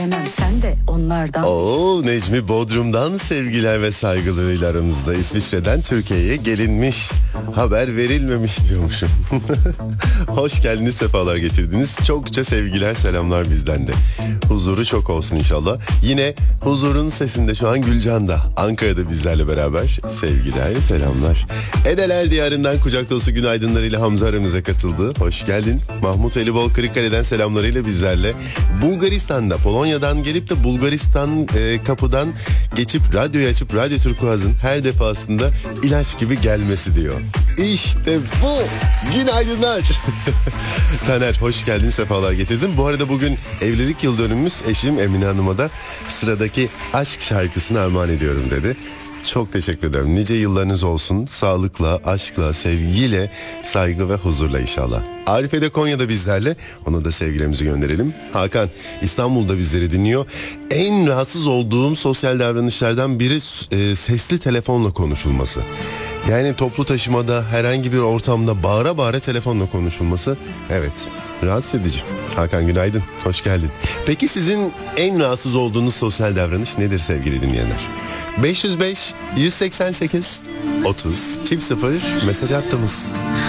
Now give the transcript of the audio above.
Hemen sen de onlardan. Oo, Necmi Bodrum'dan sevgiler ve saygılarıyla aramızda. İsviçre'den Türkiye'ye gelinmiş. Haber verilmemiş diyormuşum. Hoş geldiniz, sefalar getirdiniz. Çokça sevgiler, selamlar bizden de. Huzuru çok olsun inşallah. Yine huzurun sesinde şu an Gülcan da Ankara'da bizlerle beraber. Sevgiler, selamlar. Edeler diyarından kucak dolusu günaydınlarıyla Hamza aramıza katıldı. Hoş geldin. Mahmut Elibol Kırıkkale'den selamlarıyla bizlerle. Bulgaristan'da, Polonya'dan gelip de Bulgaristan kapıdan geçip radyoyu açıp Radyo Turkuaz'ın her defasında ilaç gibi gelmesi diyor. İşte bu. Günaydınlar. Taner hoş geldin, sefalar getirdin. Bu arada bugün evlilik yıl dönümümüz, eşim Emine Hanım'a da sıradaki aşk şarkısını armağan ediyorum dedi. Çok teşekkür ederim. Nice yıllarınız olsun. Sağlıkla, aşkla, sevgiyle, saygı ve huzurla inşallah. Arife de Konya'da bizlerle. Ona da sevgilerimizi gönderelim. Hakan İstanbul'da bizleri dinliyor. En rahatsız olduğum sosyal davranışlardan biri sesli telefonla konuşulması. Yani toplu taşımada, herhangi bir ortamda bağıra bağıra telefonla konuşulması. Evet, rahatsız edici. Hakan günaydın, hoş geldin. Peki sizin en rahatsız olduğunuz sosyal davranış nedir sevgili dinleyenler? 505 188 30 0 mesaj attığımız.